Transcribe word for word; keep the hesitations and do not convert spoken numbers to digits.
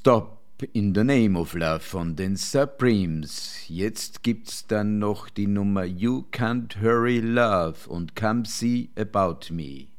Stop in the Name of Love von den Supremes. Jetzt gibt's dann noch die Nummer You Can't Hurry Love und Come See About Me.